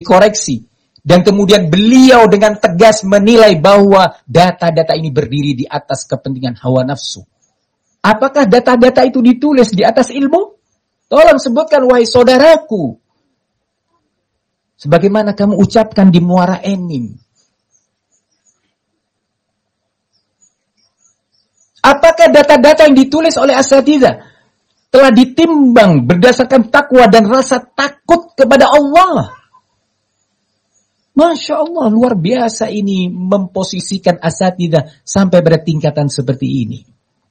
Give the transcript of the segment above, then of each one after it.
dikoreksi. Dan kemudian beliau dengan tegas menilai bahwa data-data ini berdiri di atas kepentingan hawa nafsu. Apakah data-data itu ditulis di atas ilmu? Tolong sebutkan, wahai saudaraku. Sebagaimana kamu ucapkan di Muara Enim. Apakah data-data yang ditulis oleh asatidzah telah ditimbang berdasarkan takwa dan rasa takut kepada Allah? Masya Allah, luar biasa ini memposisikan asatidzah sampai pada tingkatan seperti ini.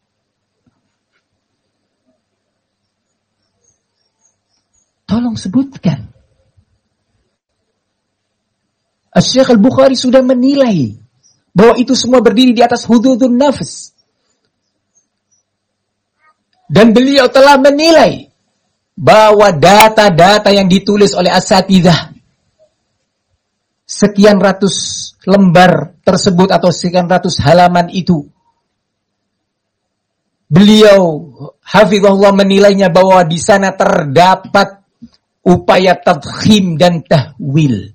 Tolong sebutkan. Asy-Syaikh Al-Bukhari sudah menilai bahwa itu semua berdiri di atas hududun nafs. Dan beliau telah menilai bahwa data-data yang ditulis oleh asatidzah sekian ratus lembar tersebut atau sekian ratus halaman itu, beliau hafizahullah menilainya bahwa di sana terdapat upaya tadkhim dan tahwil.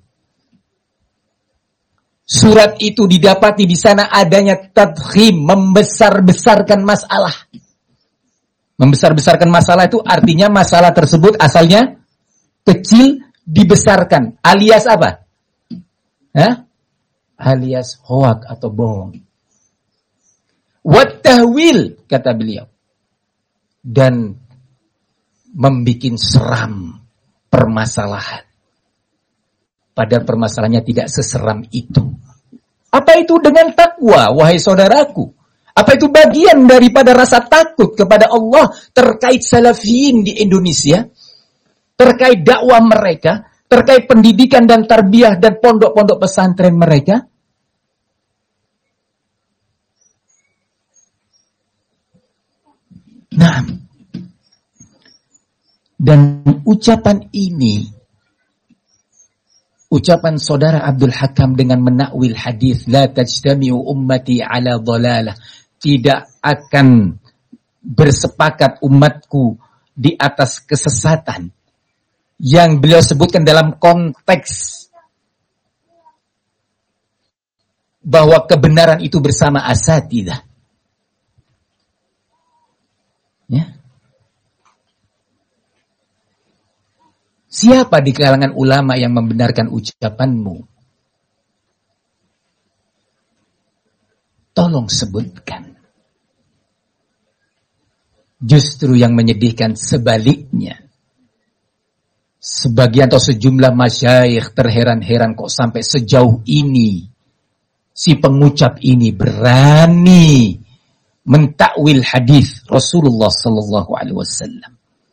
Surat itu didapati di sana adanya tadkhim, membesar-besarkan masalah. Membesar-besarkan masalah itu artinya masalah tersebut asalnya kecil dibesarkan. Alias apa? Alias hoak atau bohong. Wat tahwil, kata beliau. Dan membikin seram permasalahan. Padahal permasalahannya tidak seseram itu. Apa itu dengan takwa, wahai saudaraku? Apa itu bagian daripada rasa takut kepada Allah terkait salafiyin di Indonesia? Terkait dakwah mereka? Terkait pendidikan dan tarbiyah dan pondok-pondok pesantren mereka? Nah, dan ucapan ini, ucapan saudara Abdul Hakam dengan menakwil hadis la tajtami'u ummati ala dhalalah, tidak akan bersepakat umatku di atas kesesatan, yang beliau sebutkan dalam konteks bahwa kebenaran itu bersama asatidzah. Ya. Siapa di kalangan ulama yang membenarkan ucapanmu? Tolong sebutkan. Justru yang menyedihkan sebaliknya. Sebagian atau sejumlah masyayikh terheran-heran kok sampai sejauh ini si pengucap ini berani mentakwil hadis Rasulullah sallallahu alaihi wasallam.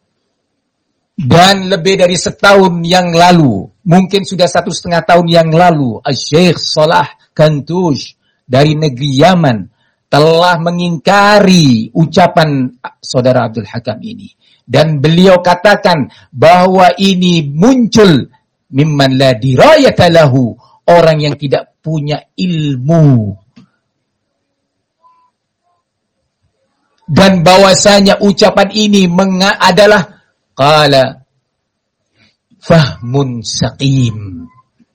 Dan lebih dari setahun yang lalu, mungkin sudah 1,5 tahun yang lalu, Syekh Salah Kantush dari negeri Yaman telah mengingkari ucapan saudara Abdul Hakam ini. Dan beliau katakan bahwa ini muncul mimman la dirayata lahu, orang yang tidak punya ilmu. Dan bahwasanya ucapan ini adalah qala fahmun saqim.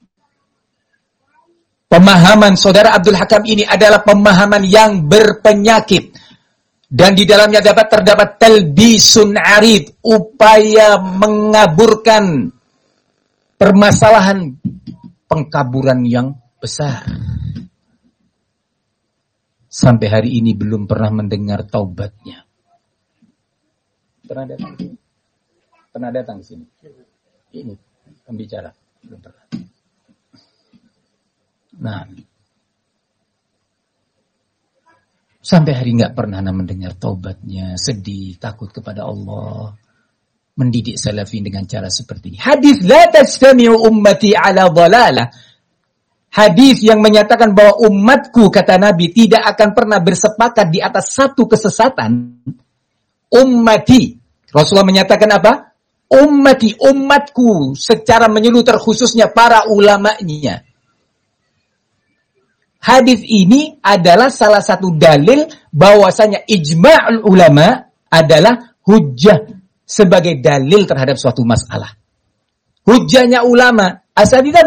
Pemahaman saudara Abdul Hakam ini adalah pemahaman yang berpenyakit. Dan di dalamnya terdapat talbisun arid, upaya mengaburkan permasalahan, pengkaburan yang besar. Sampai hari ini belum pernah mendengar taubatnya. Pernah datang sini? Pernah datang sini? Ini pembicara, belum pernah. Nah, sampai hari nggak pernah mendengar taubatnya, sedih, takut kepada Allah, mendidik salafin dengan cara seperti ini. Hadis la tajtami'u ummati ala dhalalah. Hadis yang menyatakan bahwa umatku, kata Nabi, tidak akan pernah bersepakat di atas satu kesesatan. Ummati. Rasulullah menyatakan apa? Ummati, umatku, secara menyeluruh terkhususnya para ulamanya. Hadis ini adalah salah satu dalil bahwasanya ijma'ul ulama adalah hujjah sebagai dalil terhadap suatu masalah. Hujjahnya ulama, asatidzah